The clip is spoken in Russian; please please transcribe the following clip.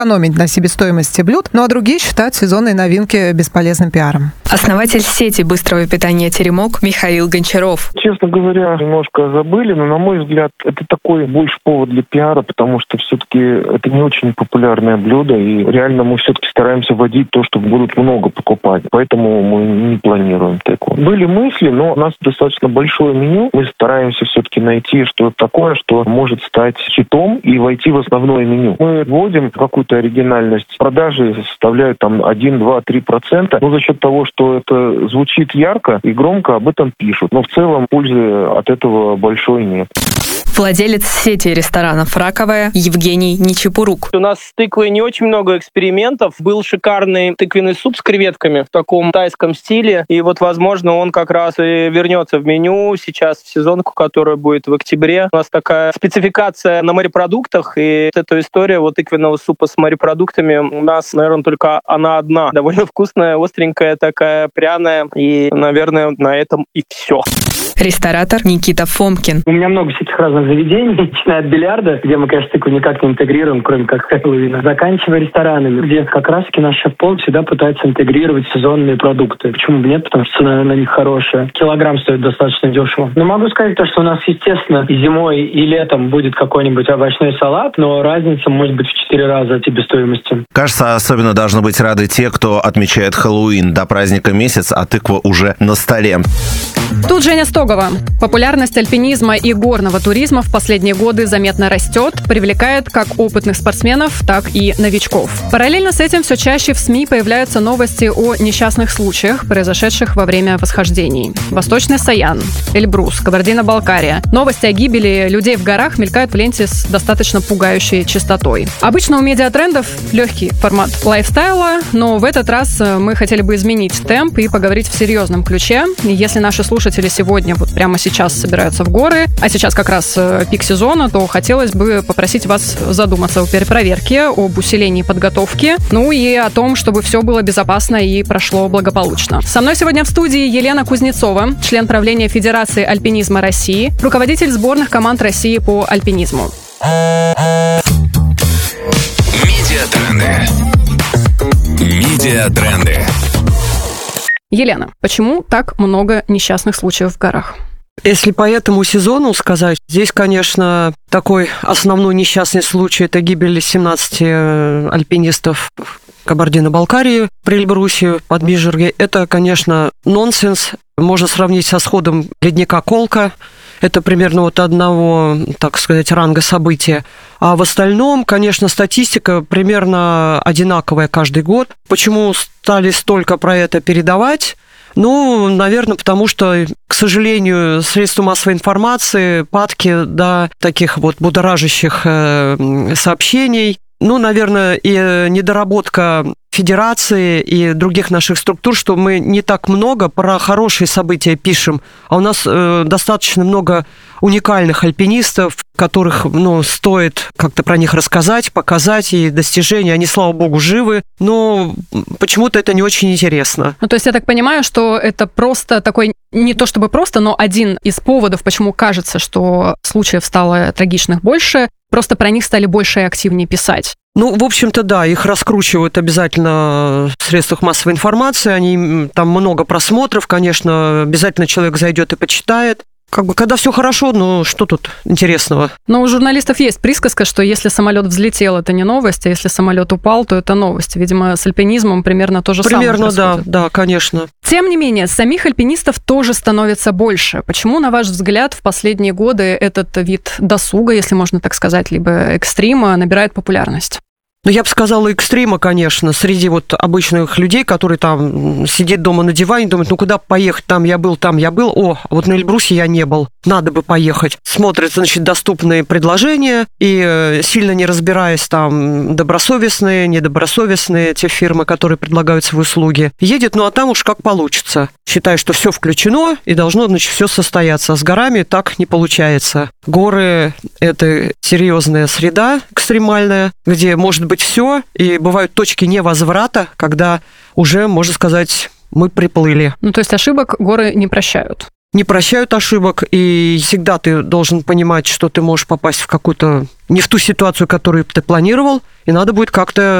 экономить на себестоимости блюд, ну а другие считают сезонные новинки бесполезным пиаром. Основатель сети быстрого питания «Теремок» Михаил Гончаров. Честно говоря, немножко забыли, но, на мой взгляд, это такой больше повод для пиара, потому что все-таки это не очень популярное блюдо, и реально мы все-таки стараемся вводить то, что будут много покупать, поэтому мы не планируем такого. Были мысли, но у нас достаточно большое меню, мы стараемся все-таки найти что-то такое, что может стать хитом и войти в основное меню. Мы вводим какую-то оригинальность. Продажи составляют там 1, 2, 3%, но за счет того, что это звучит ярко и громко, об этом пишут. Но в целом пользы от этого большой нет. Владелец сети ресторанов «Раковая» Евгений Нечепорук. У нас с тыквой не очень много экспериментов. Был шикарный тыквенный суп с креветками в таком тайском стиле. И вот, возможно, он как раз и вернется в меню сейчас в сезонку, которая будет в октябре. У нас такая спецификация на морепродуктах. И вот эта история вот тыквенного супа с морепродуктами у нас, наверное, только она одна. Довольно вкусная, остренькая такая, пряная. И, наверное, на этом и все. Ресторатор Никита Фомкин. У меня много всяких разных заведений, начиная от бильярда, где мы, конечно, тыкву никак не интегрируем, кроме как Хэллоуина, заканчивая ресторанами, где как раз-таки наш шеф-повар всегда пытается интегрировать сезонные продукты. Почему бы нет? Потому что цена на них хорошая. Килограмм стоит достаточно дешево. Но могу сказать то, что у нас, естественно, и зимой, и летом будет какой-нибудь овощной салат, но разница может быть в 4 раза от себестоимости. Кажется, особенно должны быть рады те, кто отмечает Хэллоуин. До праздника месяц, а тыква уже на столе. Тут Женя Стогова. Популярность альпинизма и горного туризма в последние годы заметно растет, привлекает как опытных спортсменов, так и новичков. Параллельно с этим все чаще в СМИ появляются новости о несчастных случаях, произошедших во время восхождений. Восточный Саян, Эльбрус, Кабардино-Балкария. Новости о гибели людей в горах мелькают в ленте с достаточно пугающей частотой. Обычно у медиатрендов легкий формат лайфстайла, но в этот раз мы хотели бы изменить темп и поговорить в серьезном ключе. Если наши слушатели сегодня, вот прямо сейчас собираются в горы, а сейчас как раз пик сезона, то хотелось бы попросить вас задуматься о перепроверке, об усилении подготовки, ну и о том, чтобы все было безопасно и прошло благополучно. Со мной сегодня в студии Елена Кузнецова, член правления Федерации альпинизма России, руководитель сборных команд России по альпинизму. Медиатренды. Елена, почему так много несчастных случаев в горах? Если по этому сезону сказать, здесь, конечно, такой основной несчастный случай – это гибель 17 альпинистов в Кабардино-Балкарии при Эльбрусе под Бижерге. Это, конечно, нонсенс. Можно сравнить со сходом ледника Колка. Это примерно вот одного, так сказать, ранга события. А в остальном, конечно, статистика примерно одинаковая каждый год. Почему стали столько про это передавать? Ну, наверное, потому что, к сожалению, средства массовой информации падки до таких вот будоражащих сообщений. Ну, наверное, и недоработка федерации и других наших структур, что мы не так много про хорошие события пишем, а у нас достаточно много уникальных альпинистов, которых, стоит как-то про них рассказать, показать, и достижения, они, слава богу, живы, но почему-то это не очень интересно. Ну, то есть я так понимаю, что это просто такой, не то чтобы просто, но один из поводов, почему кажется, что случаев стало трагичных больше, просто про них стали больше и активнее писать. Ну, в общем-то, да, их раскручивают обязательно в средствах массовой информации, они, там много просмотров, конечно, обязательно человек зайдет и почитает. Когда все хорошо, что тут интересного? Но у журналистов есть присказка, что если самолет взлетел, это не новость, а если самолет упал, то это новость. Видимо, с альпинизмом примерно то же самое происходит. Примерно, да, конечно. Тем не менее, самих альпинистов тоже становится больше. Почему, на ваш взгляд, в последние годы этот вид досуга, если можно так сказать, либо экстрима, набирает популярность? Я бы сказала, экстрима, конечно, среди вот обычных людей, которые там сидят дома на диване, думают, куда поехать, там я был, вот на Эльбрусе я не был, надо бы поехать. Смотрят, доступные предложения, и сильно не разбираясь, там, добросовестные, недобросовестные, те фирмы, которые предлагают свои услуги, едет, а там уж как получится. Считаю, что все включено, и должно, все состояться. А с горами так не получается. Горы – это серьезная среда экстремальная, где может быть все, и бывают точки невозврата, когда уже, можно сказать, мы приплыли. То есть ошибок горы не прощают? Не прощают ошибок, и всегда ты должен понимать, что ты можешь попасть в какую-то не в ту ситуацию, которую ты планировал, и надо будет как-то